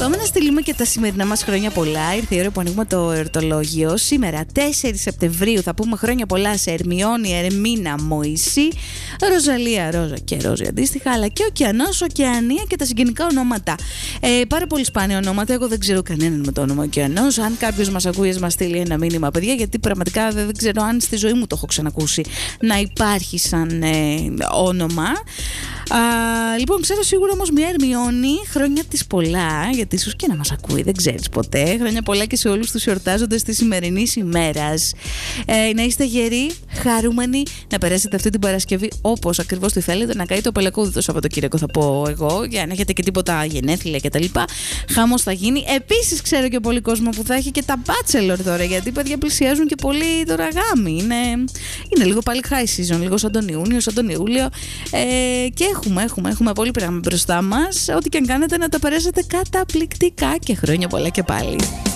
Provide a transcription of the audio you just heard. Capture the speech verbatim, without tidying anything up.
Πάμε να στείλουμε και τα σημερινά μας χρόνια πολλά. Ήρθε η ώρα που ανοίγουμε το εορτολόγιο. Σήμερα, τέσσερις Σεπτεμβρίου, θα πούμε χρόνια πολλά σε Ερμιόνη, Ερμίνα, Μωυσή, Ροζαλία, Ρόζα και Ρόζη αντίστοιχα, αλλά και Ωκεανός, Ωκεανία και τα συγγενικά ονόματα. Ε, πάρα πολύ σπάνια ονόματα. Εγώ δεν ξέρω κανέναν με το όνομα Ωκεανός. Αν κάποιος μας ακούει, μας στείλει ένα μήνυμα, παιδιά, γιατί πραγματικά δεν ξέρω αν στη ζωή μου το έχω ξανακούσει να υπάρχει σαν ε, όνομα. Α, λοιπόν, ξέρω σίγουρα όμως μια Ερμιόνη, χρόνια της πολλά, γιατί ίσως και να μας ακούει, δεν ξέρεις ποτέ. Χρόνια πολλά και σε όλους τους εορτάζοντες της σημερινής ημέρας. Ε, να είστε γεροί, χαρούμενοι, να περάσετε αυτή την Παρασκευή όπως ακριβώς τη θέλετε, να καεί το πελακούδι το Σαββατοκύριακο, θα πω εγώ, για να έχετε και τίποτα γενέθλια κτλ. Χάμος θα γίνει. Επίσης, ξέρω και πολύ κόσμο που θα έχει και τα bachelor τώρα, γιατί παιδιά πλησιάζουν και πολύ τώρα γάμοι. Είναι, είναι λίγο πάλι high season, λίγο σαν τον Ιούνιο, σαν τον Ιούλιο. Ε, και έχουμε, έχουμε, έχουμε πολύ πράγμα μπροστά μας. Ό,τι και αν κάνετε, να τα περάσετε καταπληκτικά και χρόνια πολλά και πάλι.